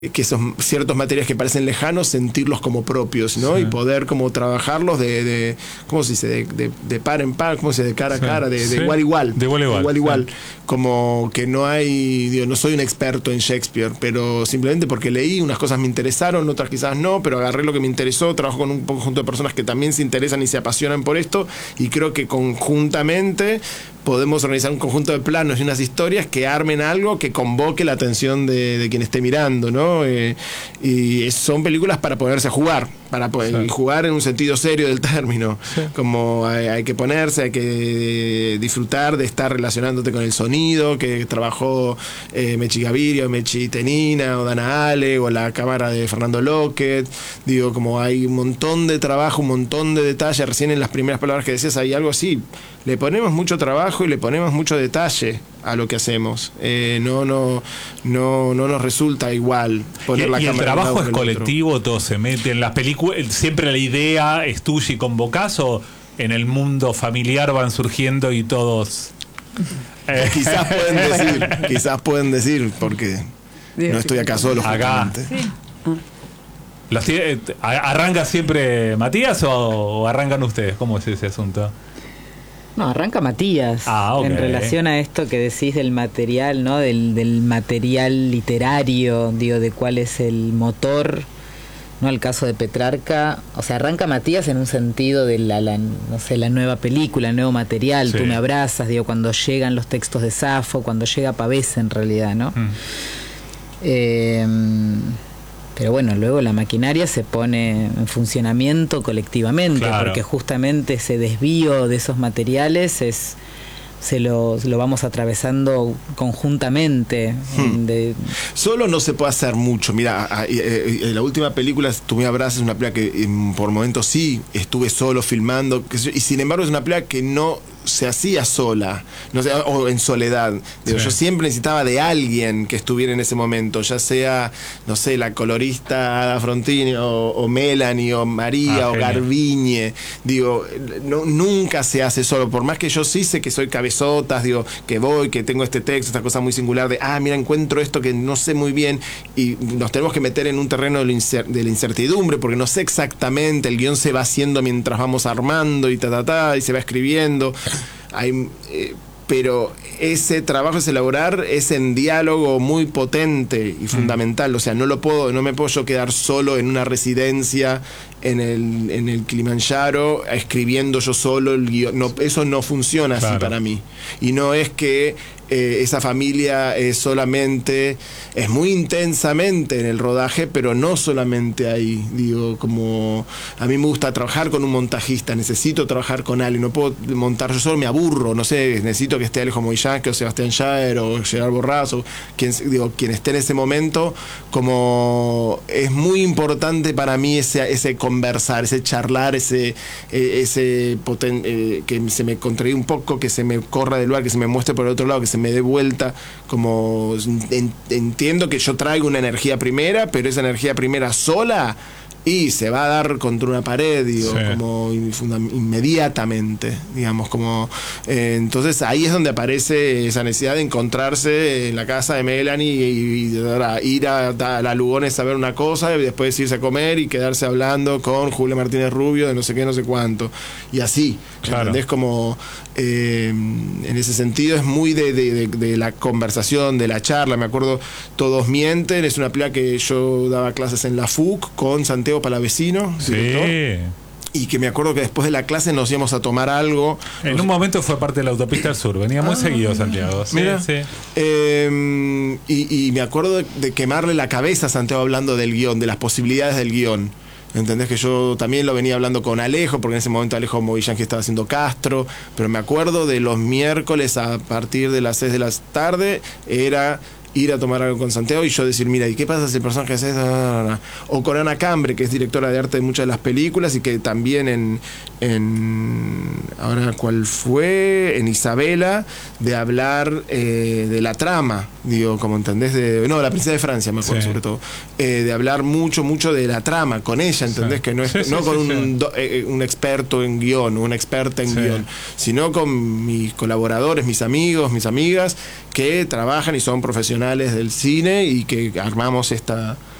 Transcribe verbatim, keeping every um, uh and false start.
que esos ciertos materiales que parecen lejanos, sentirlos como propios, ¿no? Sí. Y poder como trabajarlos de, de ¿cómo se dice? De, de, de par en par, ¿cómo se dice? De cara a sí. cara, de, de sí. igual a igual. De igual a igual. De igual, a igual. Sí. Como que no hay, digo, no soy un experto en Shakespeare, pero simplemente porque leí, unas cosas me interesaron, otras quizás no, pero agarré lo que me interesó, trabajo con un conjunto de personas que también se interesan y se apasionan por esto, y creo que conjuntamente podemos organizar un conjunto de planos y unas historias que armen algo que convoque la atención de, de quien esté mirando, ¿no? Eh, y son películas para ponerse a jugar, para poder sí. jugar en un sentido serio del término, sí. como hay, hay que ponerse, hay que disfrutar de estar relacionándote con el sonido que trabajó eh, Mechi Gaviria, o Mechi Tenina, o Dana Ale, o la cámara de Fernando Lockett. Digo, como hay un montón de trabajo, un montón de detalle. Recién en las primeras palabras que decías hay algo así, le ponemos mucho trabajo y le ponemos mucho detalle a lo que hacemos. Eh, no, no, no, no nos resulta igual poner y, la y cámara. El trabajo es colectivo, otro. Todo se mete en las películas. Siempre la idea es tuya y convocás, o en el mundo familiar van surgiendo y todos. Eh. Quizás pueden decir, quizás pueden decir, porque no estoy acá solo. Acá. Sí. Los, ¿Arranca siempre Matías o, o arrancan ustedes? ¿Cómo es ese asunto? No, arranca Matías. Ah, okay. En relación a esto que decís del material, ¿no? Del, del material literario, digo, de cuál es el motor, ¿no? El caso de Petrarca, o sea, arranca Matías en un sentido de la, la no sé, la nueva película, el nuevo material, sí. Tú me abrazas, digo, cuando llegan los textos de Safo, cuando llega Pavese en realidad, ¿no? Mm. Eh, pero bueno, luego la maquinaria se pone en funcionamiento colectivamente, claro. Porque justamente ese desvío de esos materiales es se lo, lo vamos atravesando conjuntamente. Hmm. De... Solo no se puede hacer mucho. Mira, a, a, a, la última película, Tú me abrazas, es una película que en, por momentos sí estuve solo filmando, que, y sin embargo es una película que no se hacía sola, no sé, o en soledad. Digo, sí. Yo siempre necesitaba de alguien que estuviera en ese momento, ya sea, no sé, la colorista Ada Frontini, o, o Melanie, o María, ah, o Garbiñe. Digo, no, nunca se hace solo, por más que yo sí sé que soy cabezotas, digo, que voy, que tengo este texto, esta cosa muy singular de, ah, mira, encuentro esto que no sé muy bien, y nos tenemos que meter en un terreno de, incer- de la incertidumbre, porque no sé exactamente, el guión se va haciendo mientras vamos armando, y ta, ta, ta, y se va escribiendo. Hay, eh, pero ese trabajo es elaborar, es en diálogo muy potente y fundamental. O sea, no lo puedo, no me puedo yo quedar solo en una residencia en el, en el Kilimanjaro escribiendo yo solo el guión. No, eso no funciona así, claro. Para mí. Y no es que eh, esa familia es solamente, es muy intensamente en el rodaje, pero no solamente ahí. Digo, como a mí me gusta trabajar con un montajista, necesito trabajar con alguien, no puedo montar yo solo, me aburro, no sé, necesito que esté Alejo Movillanque o Sebastián Jaer o Gerard Borrás o quien, digo, quien esté en ese momento. Como es muy importante para mí ese, ese conversar, ese charlar, ese, ese poten, eh, que se me contradiga un poco, que se me corra del lugar, que se me muestre por el otro lado, que se me dé vuelta. Como en, entiendo que yo traigo una energía primera, pero esa energía primera sola y se va a dar contra una pared, digo, sí. Como inmediatamente, digamos, como eh, entonces ahí es donde aparece esa necesidad de encontrarse en la casa de Melanie y, y, y ir a, a la Lugones a ver una cosa y después irse a comer y quedarse hablando con Julia Martínez Rubio de no sé qué, no sé cuánto, y así, claro. ¿Entendés? Como eh, en ese sentido es muy de, de, de, de la conversación, de la charla. Me acuerdo Todos mienten, es una película que yo daba clases en la F U C con Santiago Palavecino, sí. Director, y que me acuerdo que después de la clase nos íbamos a tomar algo. En un momento fue parte de la Autopista del Sur, venía muy ah, seguido Santiago. Sí, mira, sí. Eh, y, y me acuerdo de, de quemarle la cabeza a Santiago hablando del guión, de las posibilidades del guión. ¿Entendés? Que yo también lo venía hablando con Alejo, porque en ese momento Alejo Movillanque estaba haciendo Castro, pero me acuerdo de los miércoles a partir de las seis de la tarde, era ir a tomar algo con Santiago y yo decir, mira, ¿y qué pasa si el personaje hace eso? O con Ana Cambre, que es directora de arte de muchas de las películas y que también en, en ahora cuál fue, en Isabela, de hablar eh, de la trama. digo, como entendés, de, no, la princesa de Francia, me acuerdo, Sí. sobre todo, eh, de hablar mucho, mucho de la trama con ella, ¿entendés? Sí. Que no es Sí, sí, no sí, con sí. un, do- eh, un experto en guión, una experta en Sí. guión, sino con mis colaboradores, mis amigos, mis amigas, que trabajan y son profesionales del cine y que armamos esta